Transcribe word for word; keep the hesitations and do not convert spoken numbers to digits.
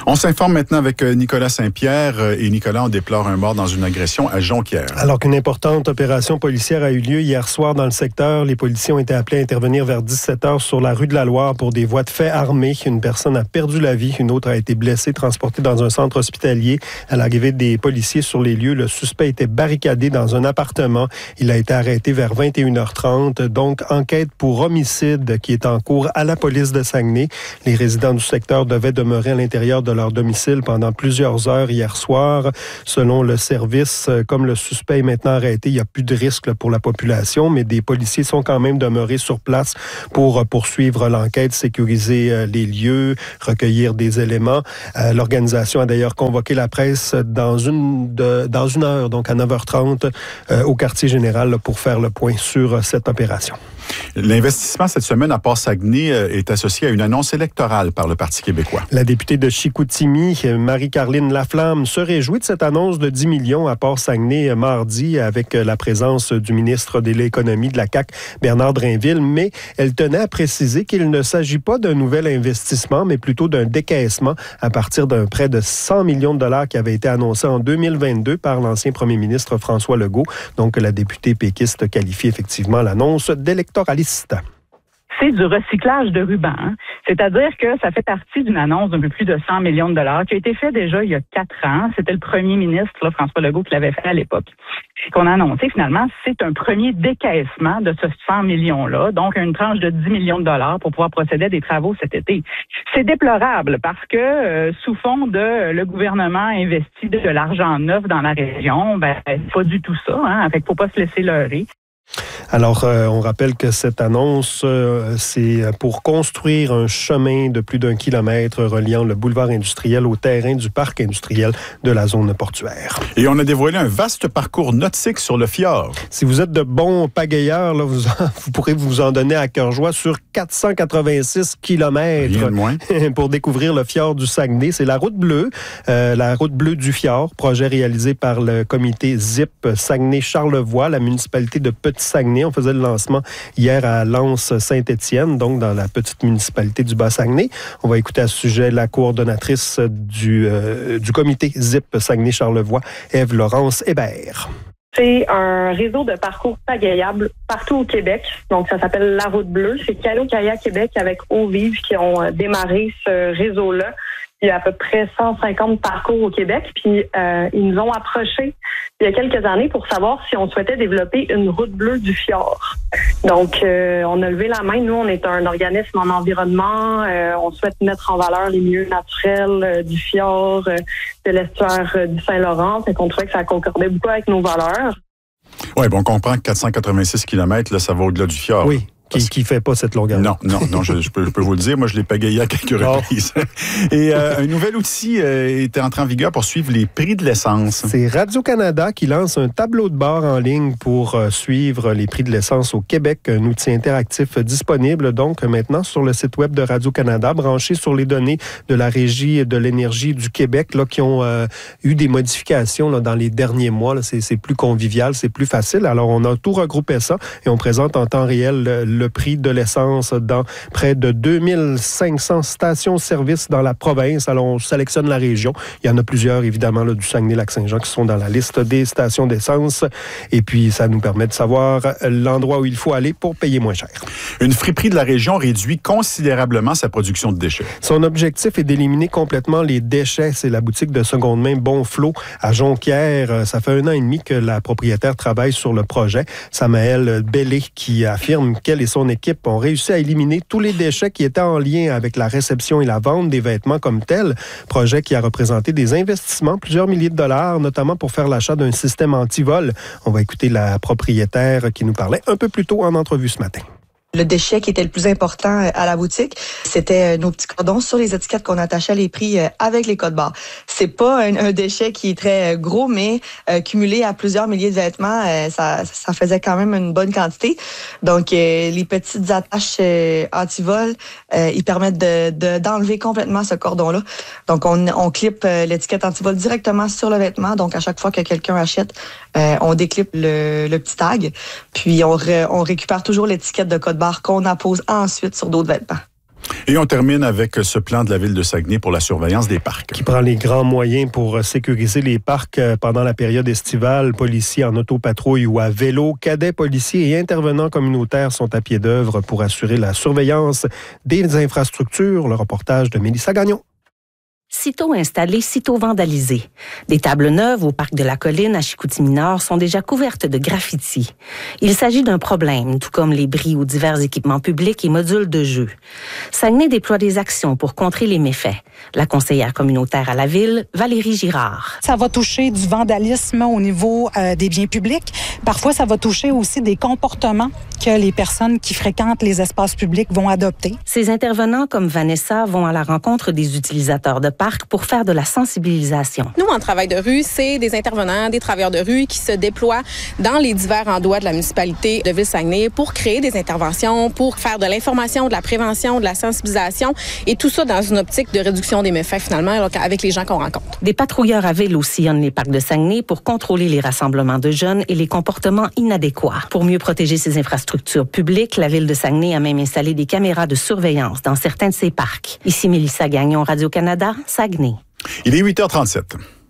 On s'informe maintenant avec Nicolas Saint-Pierre. Et Nicolas, on déplore un mort dans une agression à Jonquière. Alors qu'une importante opération policière a eu lieu hier soir dans le secteur, les policiers ont été appelés à intervenir vers dix-sept heures sur la rue de la Loire pour des voies de fait armées. Une personne a perdu la vie, une autre a été blessée, transportée dans un centre hospitalier. À l'arrivée des policiers sur les lieux, le suspect était barricadé dans un appartement. Il a été arrêté vers vingt et une heures trente. Donc, enquête pour homicide qui est en cours à la police de Saguenay. Les résidents du secteur devaient demeurer à l'intérieur de leur domicile pendant plusieurs heures hier soir. Selon le service, comme le suspect est maintenant arrêté, il n'y a plus de risque pour la population, mais des policiers sont quand même demeurés sur place pour poursuivre l'enquête, sécuriser les lieux, recueillir des éléments. L'organisation a d'ailleurs convoqué la presse dans une, de, dans une heure, donc à neuf heures trente, euh, au quartier général pour faire le point sur cette opération. L'investissement cette semaine à Port-Saguenay est associé à une annonce électorale par le Parti québécois. La députée de Chicoutimi, Marie-Caroline Laflamme, se réjouit de cette annonce de dix millions à Port-Saguenay mardi avec la présence du ministre de l'Économie de la C A Q, Bernard Drainville, mais elle tenait à préciser qu'il ne s'agit pas d'un nouvel investissement, mais plutôt d'un décaissement à partir d'un prêt de cent millions de dollars qui avait été annoncé en deux mille vingt-deux par l'ancien premier ministre François Legault. Donc, la députée péquiste qualifie effectivement l'annonce d'électoraliste. C'est du recyclage de ruban. Hein? C'est-à-dire que ça fait partie d'une annonce d'un peu plus de cent millions de dollars qui a été fait déjà il y a quatre ans. C'était le premier ministre, là, François Legault, qui l'avait fait à l'époque. Qu'on a annoncé finalement, c'est un premier décaissement de ce cent millions-là, donc une tranche de dix millions de dollars pour pouvoir procéder à des travaux cet été. C'est déplorable parce que euh, sous fond de le gouvernement investit de l'argent neuf dans la région, ben pas du tout ça. Hein? Fait qu'il faut pas se laisser leurrer. Alors, euh, on rappelle que cette annonce, euh, c'est pour construire un chemin de plus d'un kilomètre reliant le boulevard industriel au terrain du parc industriel de la zone portuaire. Et on a dévoilé un vaste parcours nautique sur le fjord. Si vous êtes de bons pagayeurs, là, vous, vous pourrez vous en donner à cœur joie sur quatre cent quatre-vingt-six kilomètres. Rien de moins. Pour découvrir le fjord du Saguenay. C'est la route bleue, euh, la route bleue du fjord, projet réalisé par le comité Z I P Saguenay-Charlevoix, la municipalité de Petit-Saguenay. On faisait le lancement hier à Lens-Saint-Étienne, donc dans la petite municipalité du Bas-Saguenay. On va écouter à ce sujet la coordonnatrice du, euh, du comité Z I P Saguenay-Charlevoix, Ève-Laurence Hébert. C'est un réseau de parcours pagayables partout au Québec. Donc, ça s'appelle La Route Bleue. C'est Cano-Kayak Québec avec Eau Vive qui ont démarré ce réseau-là. Il y a à peu près cent cinquante parcours au Québec. Puis, euh, ils nous ont approchés il y a quelques années pour savoir si on souhaitait développer une route bleue du fjord. Donc, euh, on a levé la main. Nous, on est un organisme en environnement. Euh, on souhaite mettre en valeur les milieux naturels euh, du fjord, euh, de l'estuaire euh, du Saint-Laurent. Fait qu'on trouvait que ça concordait beaucoup avec nos valeurs. Oui, bon, on comprend que quatre cent quatre-vingt-six kilomètres, là, ça va au-delà du fjord. Oui. Qui ne fait pas cette longueur. Non, non, non, je, je, peux, je peux vous le dire. Moi, je l'ai pagayé à quelques oh. reprises. Et euh, un nouvel outil euh, est entré en vigueur pour suivre les prix de l'essence. C'est Radio-Canada qui lance un tableau de bord en ligne pour euh, suivre les prix de l'essence au Québec. Un outil interactif disponible donc maintenant sur le site web de Radio-Canada, branché sur les données de la Régie de l'énergie du Québec là, qui ont euh, eu des modifications là, dans les derniers mois. Là. C'est, c'est plus convivial, c'est plus facile. Alors, on a tout regroupé ça et on présente en temps réel le, le prix de l'essence dans près de deux mille cinq cents stations-service dans la province. Alors, on sélectionne la région. Il y en a plusieurs, évidemment, là, du Saguenay-Lac-Saint-Jean qui sont dans la liste des stations d'essence. Et puis, ça nous permet de savoir l'endroit où il faut aller pour payer moins cher. Une friperie de la région réduit considérablement sa production de déchets. Son objectif est d'éliminer complètement les déchets. C'est la boutique de seconde main Bonflot à Jonquière. Ça fait un an et demi que la propriétaire travaille sur le projet. Samaël Bellé qui affirme qu'elle et son équipe ont réussi à éliminer tous les déchets qui étaient en lien avec la réception et la vente des vêtements comme tel. Projet qui a représenté des investissements, plusieurs milliers de dollars, notamment pour faire l'achat d'un système anti-vol. On va écouter la propriétaire qui nous parlait un peu plus tôt en entrevue ce matin. Le déchet qui était le plus important à la boutique, c'était nos petits cordons sur les étiquettes qu'on attachait les prix avec les codes barres. C'est pas un, un déchet qui est très gros, mais euh, cumulé à plusieurs milliers de vêtements, euh, ça, ça faisait quand même une bonne quantité. Donc, euh, les petites attaches euh, anti-vol, euh, ils permettent de, de, d'enlever complètement ce cordon-là. Donc, on, on clippe euh, l'étiquette anti-vol directement sur le vêtement. Donc, à chaque fois que quelqu'un achète, euh, on déclippe le, le petit tag. Puis, on, re, on récupère toujours l'étiquette de code barre qu'on appose ensuite sur d'autres vêtements. Et on termine avec ce plan de la Ville de Saguenay pour la surveillance des parcs. Qui prend les grands moyens pour sécuriser les parcs pendant la période estivale. Policiers en autopatrouille ou à vélo, cadets, policiers et intervenants communautaires sont à pied d'œuvre pour assurer la surveillance des infrastructures. Le reportage de Mélissa Gagnon. Sitôt installés, sitôt vandalisés. Des tables neuves au parc de la Colline à Chicoutimi-Nord sont déjà couvertes de graffitis. Il s'agit d'un problème, tout comme les bris ou divers équipements publics et modules de jeu. Saguenay déploie des actions pour contrer les méfaits. La conseillère communautaire à la ville, Valérie Girard. Ça va toucher du vandalisme au niveau euh, des biens publics. Parfois, ça va toucher aussi des comportements que les personnes qui fréquentent les espaces publics vont adopter. Ces intervenants comme Vanessa vont à la rencontre des utilisateurs de parcs pour faire de la sensibilisation. Nous, en travail de rue, c'est des intervenants, des travailleurs de rue qui se déploient dans les divers endroits de la municipalité de Ville-Saguenay pour créer des interventions, pour faire de l'information, de la prévention, de la sensibilisation et tout ça dans une optique de réduction des méfaits finalement avec les gens qu'on rencontre. Des patrouilleurs à vélo sillonnent les parcs de Saguenay pour contrôler les rassemblements de jeunes et les comportements inadéquats. Pour mieux protéger ces infrastructures publiques, la Ville de Saguenay a même installé des caméras de surveillance dans certains de ses parcs. Ici Mélissa Gagnon, Radio-Canada, Saguenay. Il est huit heures trente-sept.